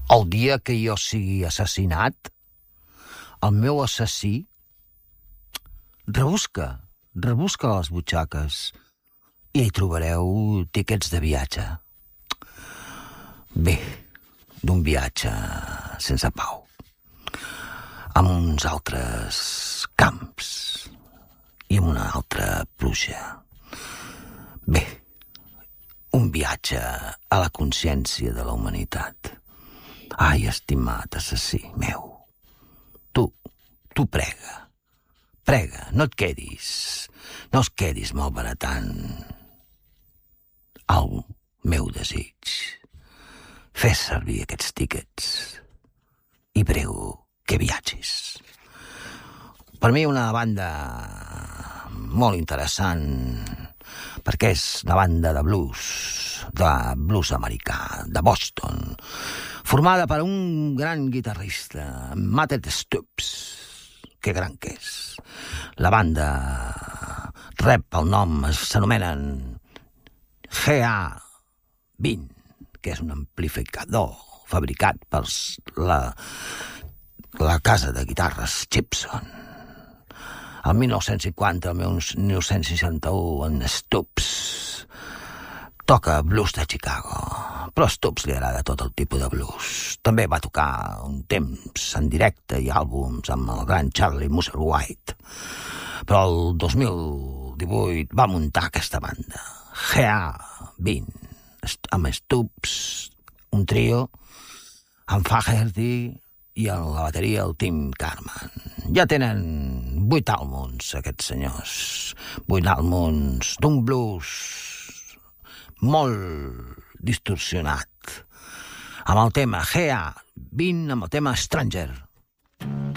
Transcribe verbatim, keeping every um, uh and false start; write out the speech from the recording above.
El dia que jo sigui assassinat, el meu assassí rebusca, rebusca les butxaques i hi trobareu tiquets de viatge. Bé, d'un viatge sense pau, amb uns altres camps i amb una altra pluja. Bé, un viatge a la consciència de la humanitat. Ai, estimat assassí meu, tu, tu prega, prega, no et quedis, no es quedis malbaratant el meu desig. Fes servir aquests tíquets i prego que viatgis. Per mi una banda molt interessant, perquè és la banda de blues, de blues americà, de Boston, formada per un gran guitarrista, Matthew Stubbs, que gran que és. La banda rep el nom, s'anomenen G A vint, que és un amplificador fabricat per la, la casa de guitarres Gibson. El mil nou-cents cinquanta, el mil nou-cents seixanta-u, en Stubbs toca blues de Chicago, però a Stubbs li agrada tot el tipus de blues. També va tocar un temps en directe i àlbums amb el gran Charlie Musselwhite, però el dos mil divuit va muntar aquesta banda, G A vint, amb Stubbs, un trio, amb Fagerty i a la bateria el Tim Carman. Ja tenen vuit àlbums, aquests senyors, vuit àlbums d'un blues molt distorsionat, amb el tema G A vint, amb el tema Stranger.